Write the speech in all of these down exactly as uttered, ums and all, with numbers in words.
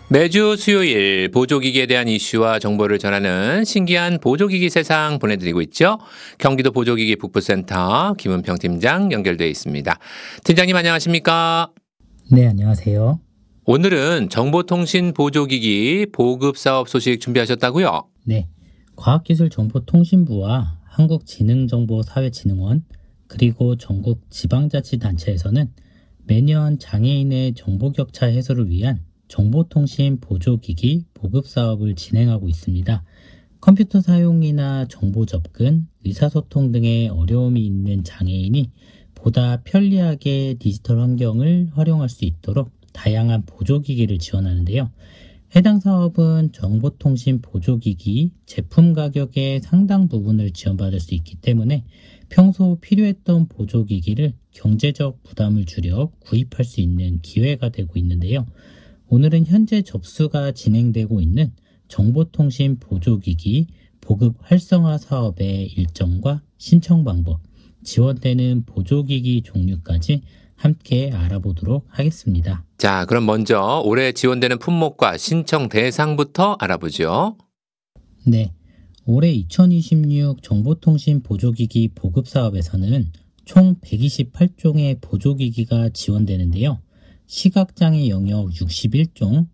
매주 수요일 보조기기에 대한 이슈와 정보를 전하는 신기한 보조기기 세상 보내드리고 있죠. 경기도 보조기기 북부센터 김은평 팀장 연결되어 있습니다. 팀장님 안녕하십니까? 네, 안녕하세요. 오늘은 정보통신 보조기기 보급사업 소식 준비하셨다고요? 네, 과학기술정보통신부와 한국지능정보사회진흥원 그리고 전국 지방자치단체에서는 매년 장애인의 정보격차 해소를 위한 정보통신 보조기기 보급사업을 진행하고 있습니다. 컴퓨터 사용이나 정보 접근, 의사소통 등의 어려움이 있는 장애인이 보다 편리하게 디지털 환경을 활용할 수 있도록 다양한 보조기기를 지원하는데요. 해당 사업은 정보통신 보조기기 제품 가격의 상당 부분을 지원받을 수 있기 때문에 평소 필요했던 보조기기를 경제적 부담을 줄여 구입할 수 있는 기회가 되고 있는데요. 오늘은 현재 접수가 진행되고 있는 정보통신 보조기기 보급 활성화 사업의 일정과 신청 방법, 지원되는 보조기기 종류까지 함께 알아보도록 하겠습니다. 자, 그럼 먼저 올해 지원되는 품목과 신청 대상부터 알아보죠. 네, 올해 이천이십육 정보통신 보조기기 보급 사업에서는 총 백이십팔 종의 보조기기가 지원되는데요. 시각장애 영역 육십일 종,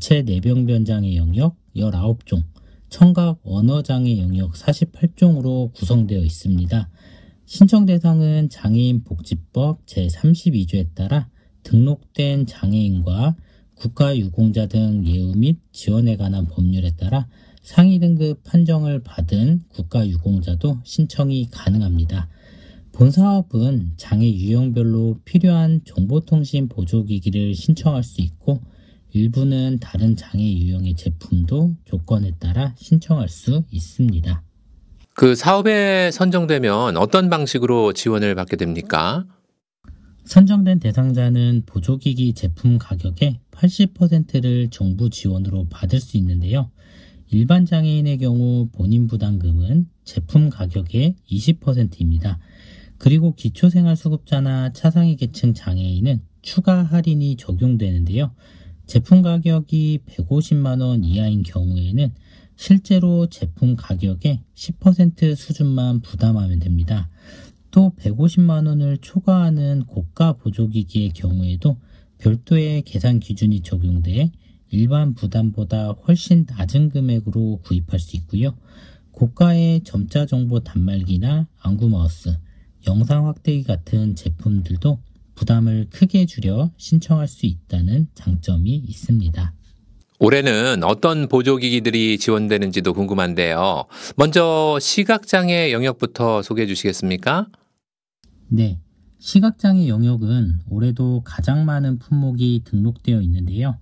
지체내병변장애 영역 십구 종, 청각 언어장애 영역 사십팔 종으로 구성되어 있습니다. 신청 대상은 장애인복지법 제삼십이 조에 따라 등록된 장애인과 국가유공자 등 예우 및 지원에 관한 법률에 따라 상위 등급 판정을 받은 국가유공자도 신청이 가능합니다. 본 사업은 장애 유형별로 필요한 정보통신 보조기기를 신청할 수 있고 일부는 다른 장애 유형의 제품도 조건에 따라 신청할 수 있습니다. 그 사업에 선정되면 어떤 방식으로 지원을 받게 됩니까? 선정된 대상자는 보조기기 제품 가격의 팔십 퍼센트를 정부 지원으로 받을 수 있는데요. 일반 장애인의 경우 본인 부담금은 제품 가격의 이십 퍼센트입니다. 그리고 기초생활수급자나 차상위 계층 장애인은 추가 할인이 적용되는데요. 제품 가격이 백오십만 원 이하인 경우에는 실제로 제품 가격의 십 퍼센트 수준만 부담하면 됩니다. 또 백오십만 원을 초과하는 고가 보조기기의 경우에도 별도의 계산 기준이 적용돼 일반 부담보다 훨씬 낮은 금액으로 구입할 수 있고요. 고가의 점자 정보 단말기나 안구 마우스, 영상 확대기 같은 제품들도 부담을 크게 줄여 신청할 수 있다는 장점이 있습니다. 올해는 어떤 보조기기들이 지원되는지도 궁금한데요. 먼저 시각장애 영역부터 소개해 주시겠습니까? 네, 시각장애 영역은 올해도 가장 많은 품목이 등록되어 있는데요.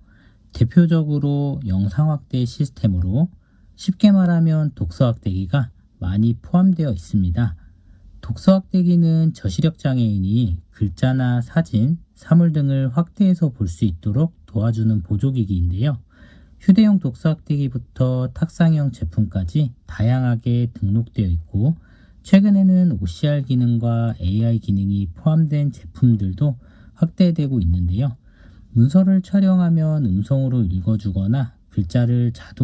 대표적으로 영상 확대 시스템으로 쉽게 말하면 독서 확대기가 많이 포함되어 있습니다. 독서 확대기는 저시력 장애인이 글자나 사진, 사물 등을 확대해서 볼 수 있도록 도와주는 보조기기인데요. 휴대용 독서 확대기부터 탁상형 제품까지 다양하게 등록되어 있고 최근에는 오씨알 기능과 에이아이 기능이 포함된 제품들도 확대되고 있는데요. 문서를 촬영하면 음성으로 읽어주거나 글자를 자동